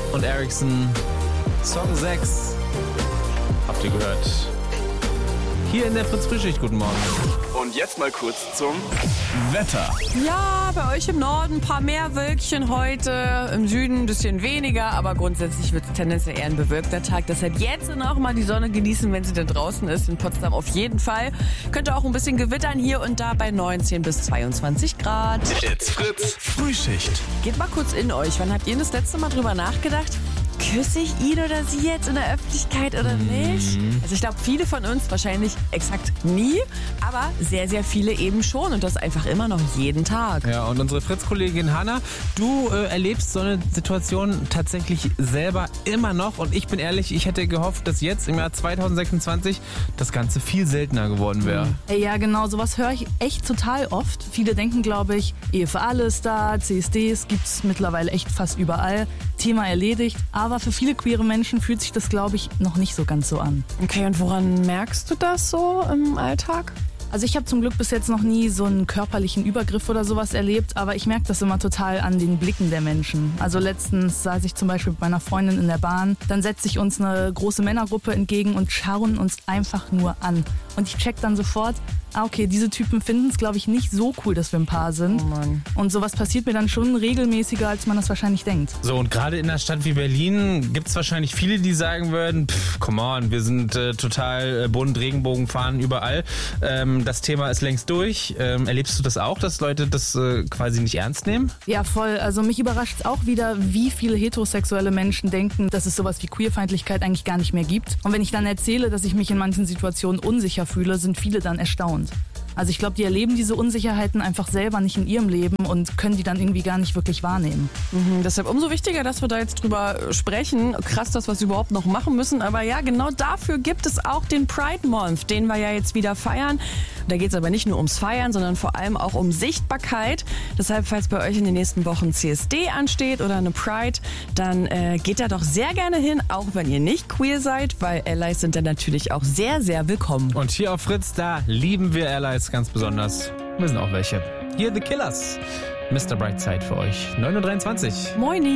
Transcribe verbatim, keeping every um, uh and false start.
und Eriksson, Song sechs. Habt ihr gehört? Hier in der Fritz-Frühschicht, guten Morgen. Und jetzt mal kurz zum Wetter. Ja, bei euch im Norden ein paar mehr Wölkchen heute, im Süden ein bisschen weniger, aber grundsätzlich wird es tendenziell eher ein bewölkter Tag. Deshalb jetzt noch mal die Sonne genießen, wenn sie denn draußen ist, in Potsdam auf jeden Fall. Könnte auch ein bisschen gewittern hier und da bei neunzehn bis zweiundzwanzig Grad. It's Fritz Frühschicht. Geht mal kurz in euch, wann habt ihr das letzte Mal drüber nachgedacht? Küsse ich ihn oder sie jetzt in der Öffentlichkeit oder nicht? Also ich glaube, viele von uns wahrscheinlich exakt nie, aber sehr, sehr viele eben schon und das einfach immer noch jeden Tag. Ja, und unsere Fritz-Kollegin Hanna, du äh, erlebst so eine Situation tatsächlich selber immer noch und ich bin ehrlich, ich hätte gehofft, dass jetzt im Jahr zweitausendsechsundzwanzig das Ganze viel seltener geworden wäre. Ey, ja, genau, sowas höre ich echt total oft. Viele denken, glaube ich, Ehe für alle ist da, C S Ds gibt es mittlerweile echt fast überall. Thema erledigt, aber für viele queere Menschen fühlt sich das, glaube ich, noch nicht so ganz so an. Okay, und woran merkst du das so im Alltag? Also ich habe zum Glück bis jetzt noch nie so einen körperlichen Übergriff oder sowas erlebt, aber ich merke das immer total an den Blicken der Menschen. Also letztens saß ich zum Beispiel mit meiner Freundin in der Bahn, dann setzt sich uns eine große Männergruppe entgegen und schauen uns einfach nur an. Und ich check dann sofort, ah okay, diese Typen finden es, glaube ich, nicht so cool, dass wir ein Paar sind. Oh Mann. Und sowas passiert mir dann schon regelmäßiger, als man das wahrscheinlich denkt. So, und gerade in einer Stadt wie Berlin gibt es wahrscheinlich viele, die sagen würden, pff, come on, wir sind äh, total äh, bunt, Regenbogenfahnen überall. Ähm, das Thema ist längst durch. Ähm, erlebst du das auch, dass Leute das äh, quasi nicht ernst nehmen? Ja, voll. Also mich überrascht es auch wieder, wie viele heterosexuelle Menschen denken, dass es sowas wie Queerfeindlichkeit eigentlich gar nicht mehr gibt. Und wenn ich dann erzähle, dass ich mich in manchen Situationen unsicher fühle, sind viele dann erstaunt. Also ich glaube, die erleben diese Unsicherheiten einfach selber nicht in ihrem Leben und können die dann irgendwie gar nicht wirklich wahrnehmen. Mhm, deshalb umso wichtiger, dass wir da jetzt drüber sprechen. Krass, dass wir es überhaupt noch machen müssen. Aber ja, genau dafür gibt es auch den Pride Month, den wir ja jetzt wieder feiern. Da geht es aber nicht nur ums Feiern, sondern vor allem auch um Sichtbarkeit. Deshalb, falls bei euch in den nächsten Wochen C S D ansteht oder eine Pride, dann äh, geht da doch sehr gerne hin, auch wenn ihr nicht queer seid, weil Allies sind dann natürlich auch sehr, sehr willkommen. Und hier auf Fritz, da lieben wir Allies ganz besonders. Wir sind auch welche. Hier The Killers. Mister Brightside für euch. neun Uhr dreiundzwanzig. Moini.